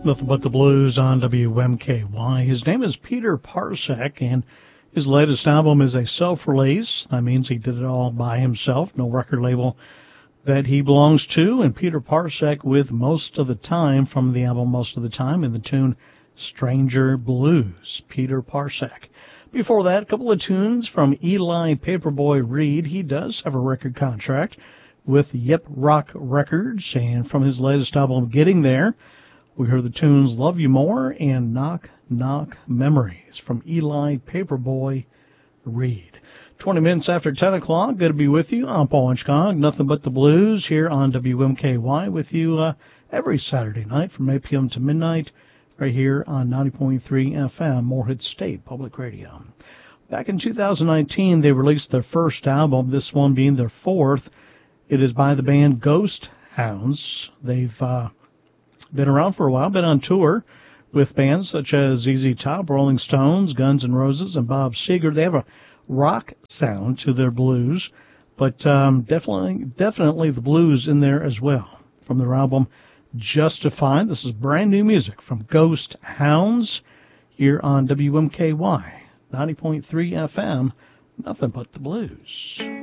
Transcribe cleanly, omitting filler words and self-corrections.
Nothing But the Blues on WMKY. His name is Peter Parsek, and his latest album is a self-release. That means he did it all by himself, no record label that he belongs to. And Peter Parsek with Most of the Time from the album Most of the Time in the tune Stranger Blues. Peter Parsek. Before that, a couple of tunes from Eli Paperboy Reed. He does have a record contract with Yep Rock Records, and from his latest album, Getting There, we heard the tunes Love You More and Knock Knock Memories from Eli Paperboy Reed. 20 minutes after 10 o'clock, good to be with you. I'm Paul Inchcog, Nothing But the Blues here on WMKY with you every Saturday night from 8 p.m. to midnight right here on 90.3 FM, Morehead State Public Radio. Back in 2019, they released their first album, this one being their fourth. It is by the band Ghost Hounds. They've been around for a while, been on tour with bands such as ZZ Top, Rolling Stones, Guns N' Roses, and Bob Seger. They have a rock sound to their blues, but definitely the blues in there as well. From their album Justified, this is brand new music from Ghost Hounds here on WMKY 90.3 FM, Nothing But the Blues.